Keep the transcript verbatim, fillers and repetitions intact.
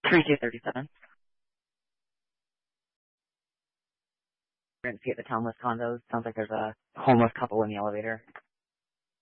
three two thirty-seven. We're going to see at the townless condos. Sounds like there's a homeless couple in the elevator.